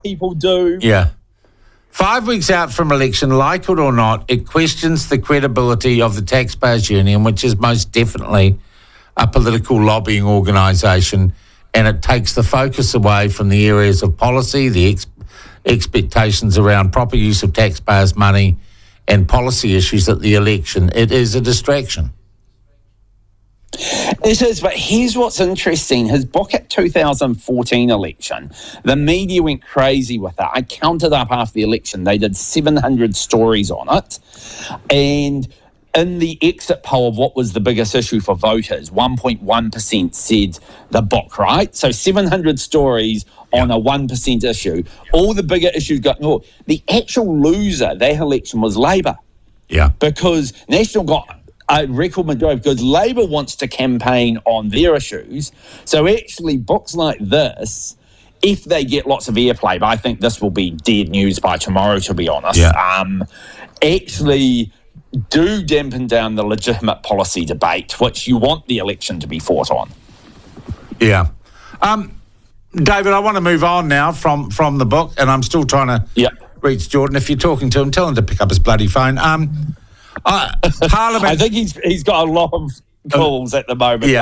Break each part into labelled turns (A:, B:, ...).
A: people do.
B: Yeah. 5 weeks out from election, like it or not, it questions the credibility of the Taxpayers Union, which is most definitely a political lobbying organisation, and it takes the focus away from the areas of policy, the expectations around proper use of taxpayers' money and policy issues at the election. It is a distraction.
A: It is, but here's what's interesting. His book at 2014 election, the media went crazy with it. I counted up after the election. They did 700 stories on it. And in the exit poll of what was the biggest issue for voters, 1.1% said the book, right? So 700 stories on a 1% issue. All the bigger issues got ignored. The actual loser that election was Labour.
B: Yeah.
A: Because National got a record majority because Labour wants to campaign on their issues. So actually books like this, if they get lots of airplay, but I think this will be dead news by tomorrow, to be honest, actually do dampen down the legitimate policy debate, which you want the election to be fought on.
B: Yeah. David, I want to move on now from the book, and I'm still trying to reach Jordan. If you're talking to him, tell him to pick up his bloody phone. Parliament.
A: I think he's got a lot of calls at the moment.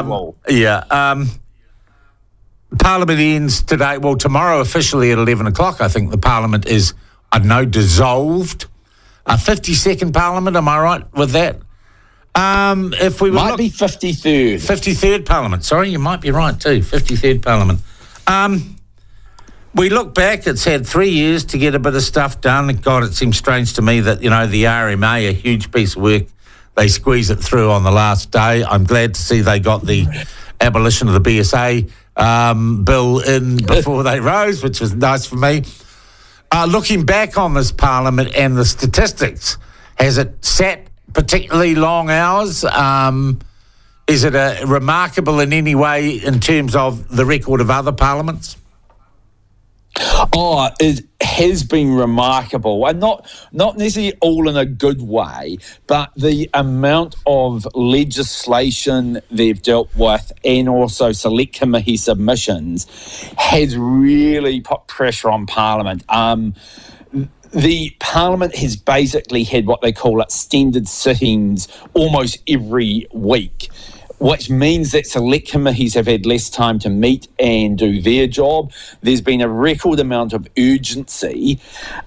B: Parliament ends today. Well, tomorrow officially at 11 o'clock. I think the Parliament is, dissolved. A 52nd Parliament. Am I right with that? If we
A: might be 53rd.
B: 53rd Parliament. Sorry, you might be right too. 53rd Parliament. We look back, it's had 3 years to get a bit of stuff done. God, it seems strange to me that, the RMA, a huge piece of work, they squeeze it through on the last day. I'm glad to see they got the abolition of the BSA bill in before they rose, which was nice for me. Looking back on this Parliament and the statistics, has it sat particularly long hours? Is it remarkable in any way in terms of the record of other parliaments?
A: Oh, it has been remarkable, and not necessarily all in a good way, but the amount of legislation they've dealt with and also select committee submissions has really put pressure on Parliament. The Parliament has basically had what they call extended sittings almost every week, which means that select committees have had less time to meet and do their job. There's been a record amount of urgency,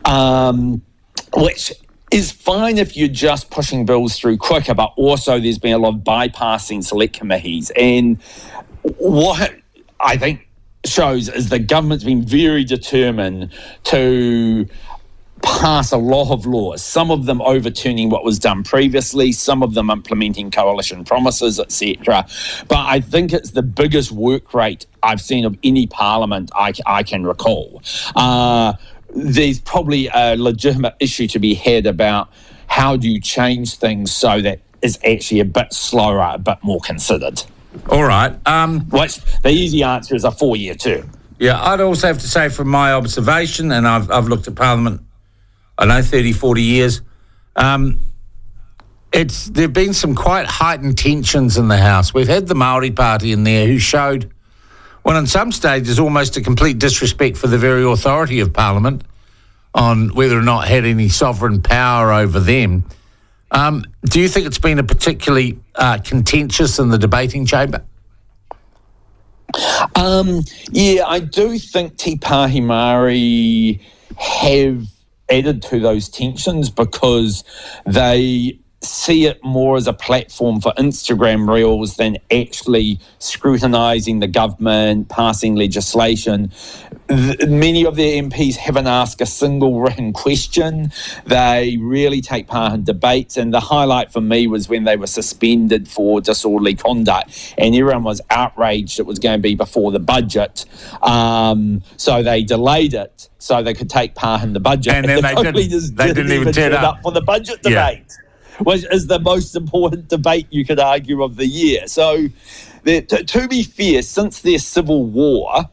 A: which is fine if you're just pushing bills through quicker, but also there's been a lot of bypassing select committees. And what I think shows is the government's been very determined to pass a lot of laws, some of them overturning what was done previously, some of them implementing coalition promises, etc. But I think it's the biggest work rate I've seen of any parliament I can recall. There's probably a legitimate issue to be had about how do you change things so that it's actually a bit slower, a bit more considered.
B: All right.
A: Which the easy answer is a 4-year term.
B: Yeah, I'd also have to say from my observation, and I've looked at Parliament, 30, 40 years. There've been some quite heightened tensions in the House. We've had the Māori Party in there who showed, well, in some stages, almost a complete disrespect for the very authority of Parliament on whether or not had any sovereign power over them. Do you think it's been a particularly contentious in the debating chamber?
A: Yeah, I do think Te Pāhi Māori have added to those tensions because they see it more as a platform for Instagram reels than actually scrutinising the government, passing legislation. Many of their MPs haven't asked a single written question. They really take part in debates, and the highlight for me was when they were suspended for disorderly conduct, and everyone was outraged it was going to be before the budget. So they delayed it so they could take part in the budget.
B: And then they didn't even turn up
A: for the budget debate. Which is the most important debate you could argue of the year. So, to be fair, since their civil war,